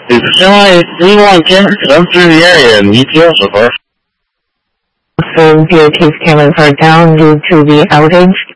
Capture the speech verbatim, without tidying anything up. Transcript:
希望监城之言也你听什么 So your case can refer down due to the outage.